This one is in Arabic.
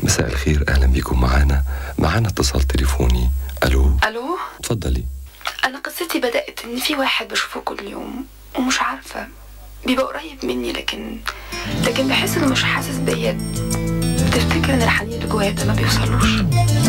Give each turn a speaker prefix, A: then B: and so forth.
A: مساء الخير، اهلا بيكم معانا اتصال تليفوني. الو. اتفضلي.
B: انا قصتي بدأت ان في واحد بشوفه كل يوم ومش عارفة، بيبقى قريب مني لكن بحس انه مش حاسس بيا. تفتكر ان الحنين اللي جوايا ده ما بيوصلوش؟